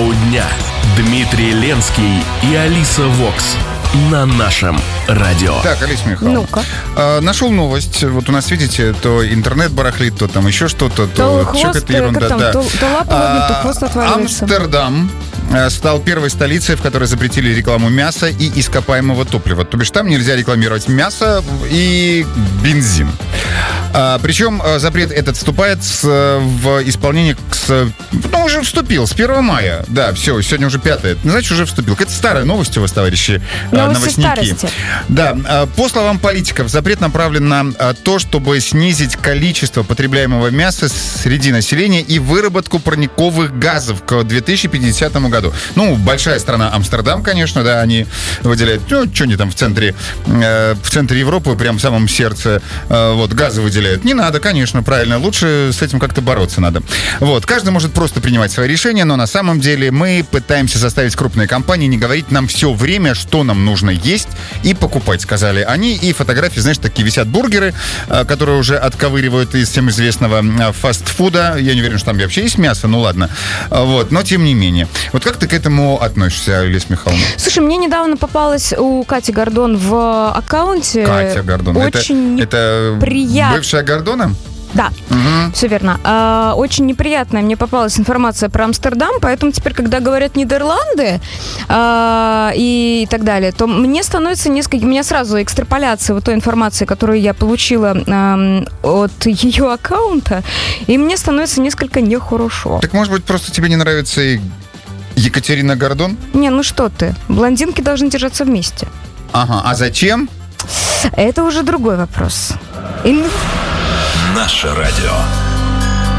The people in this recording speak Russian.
повестку дня. Дмитрий Ленский и Алиса Вокс на нашем радио. Так, Алиса Михайловна, Ну-ка. Нашел новость. Вот у нас, видите, то интернет барахлит, то там еще что-то, То хвост, какая-то ерунда. там, Да. то лапа ловит, то хвост отваливается. Амстердам стал первой столицей, в которой запретили рекламу мяса и ископаемого топлива. То бишь там нельзя рекламировать мясо и бензин. Причем запрет этот вступает в исполнение уже вступил с 1 мая. Да, все, сегодня уже 5. Значит, уже вступил. Это старая новость у вас, товарищи новостники. Старости. Да, по словам политиков, запрет направлен на то, чтобы снизить количество потребляемого мяса среди населения и выработку парниковых газов к 2050 году. Ну, большая страна Амстердам, конечно, да, они выделяют, что они там в центре Европы, прям в самом сердце, газы выделяют. Не надо, конечно, правильно, лучше с этим как-то бороться надо. Каждый может просто принимать свои решения, но на самом деле мы пытаемся заставить крупные компании не говорить нам все время, что нам нужно есть и покупать, сказали они. И фотографии, знаешь, такие висят бургеры, которые уже отковыривают из всем известного фастфуда. Я не уверен, что там вообще есть мясо, ну ладно. Но тем не менее. Вот как ты к этому относишься, Алиса Михайловна? Слушай, мне недавно попалась у Кати Гордон в аккаунте. Катя Гордон. Очень это приятно. Бывшая Гордона? Да, все верно. Очень неприятная мне попалась информация про Амстердам, поэтому теперь, когда говорят Нидерланды и так далее, то мне становится у меня сразу экстраполяция вот той информации, которую я получила от ее аккаунта, и мне становится несколько нехорошо. Так, может быть, просто тебе не нравится и Екатерина Гордон? Не, ну что ты, блондинки должны держаться вместе. Ага, а зачем? Это уже другой вопрос. Наше радио.